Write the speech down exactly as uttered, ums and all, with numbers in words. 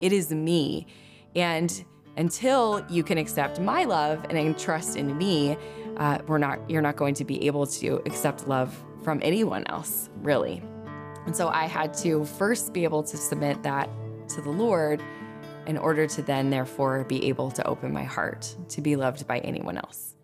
It is me. And until you can accept my love and trust in me, uh, we're not, you're not going to be able to accept love from anyone else, really. And so I had to first be able to submit that to the Lord in order to then, therefore, be able to open my heart to be loved by anyone else.